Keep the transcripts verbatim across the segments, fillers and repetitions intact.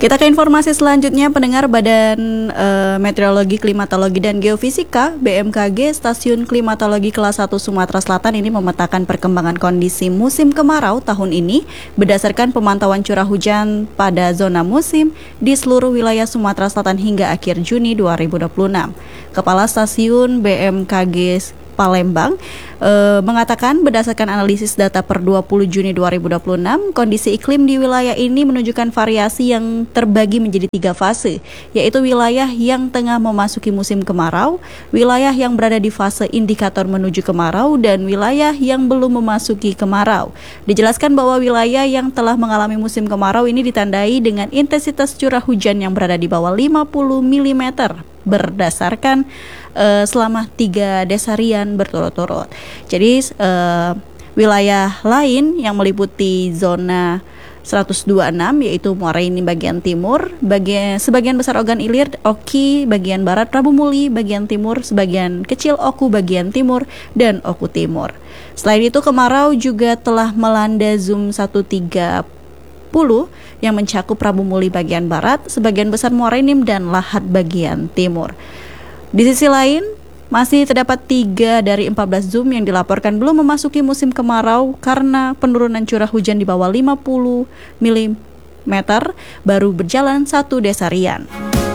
Kita ke informasi selanjutnya, pendengar. Badan uh, Meteorologi, Klimatologi, dan Geofisika B M K G Stasiun Klimatologi Kelas satu Sumatera Selatan ini memetakan perkembangan kondisi musim kemarau tahun ini berdasarkan pemantauan curah hujan pada zona musim di seluruh wilayah Sumatera Selatan hingga akhir Juni dua ribu dua puluh enam. Kepala Stasiun B M K G Palembang e, mengatakan berdasarkan analisis data per dua puluh Juni dua ribu dua puluh enam, kondisi iklim di wilayah ini menunjukkan variasi yang terbagi menjadi tiga fase, yaitu wilayah yang tengah memasuki musim kemarau, wilayah yang berada di fase indikator menuju kemarau, dan wilayah yang belum memasuki kemarau. Dijelaskan bahwa wilayah yang telah mengalami musim kemarau ini ditandai dengan intensitas curah hujan yang berada di bawah lima puluh milimeter berdasarkan uh, selama tiga desarian berturut-turut. Jadi uh, wilayah lain yang meliputi zona seratus dua puluh enam yaitu Muara Enim bagian timur, bagian sebagian besar Ogan Ilir, Oki bagian barat, Prabu Muli bagian timur, sebagian kecil Oku bagian timur, dan Oku Timur. Selain itu, kemarau juga telah melanda Zoom seratus tiga puluh yang mencakup Prabu Muli bagian barat, sebagian besar Muara Enim, dan Lahat bagian timur. Di sisi lain, masih terdapat tiga dari empat belas zoom yang dilaporkan belum memasuki musim kemarau karena penurunan curah hujan di bawah lima puluh milimeter baru berjalan satu desarian.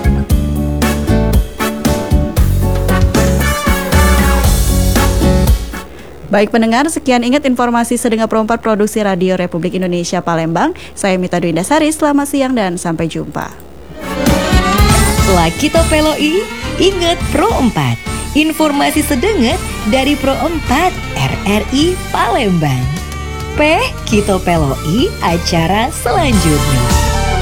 Baik pendengar, sekian ingat informasi Sedengar Perempat Produksi Radio Republik Indonesia Palembang. Saya Mita Dwi Indasari, selamat siang dan sampai jumpa. Lakito Peloi, ingat Pro empat. Informasi sedengar dari Pro empat R R I Palembang. P Kito Peloi, acara selanjutnya.